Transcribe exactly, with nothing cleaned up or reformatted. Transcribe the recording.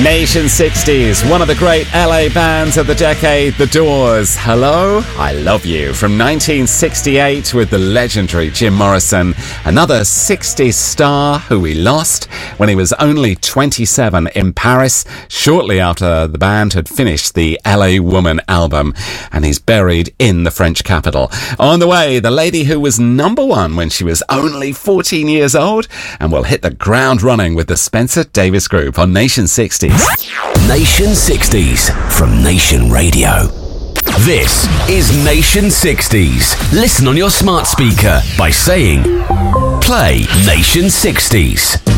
Nation sixties, one of the great L A bands of the decade, The Doors. Hello, I Love You, from nineteen sixty-eight with the legendary Jim Morrison, another sixties star who we lost when he was only twenty-seven in Paris, shortly after the band had finished the L A Woman album, and he's buried in the French capital. On the way, the lady who was number one when she was only fourteen years old, and will hit the ground running with the Spencer Davis Group on Nation sixties. Nation sixties from Nation Radio. This is Nation sixties. Listen on your smart speaker by saying, play Nation sixties.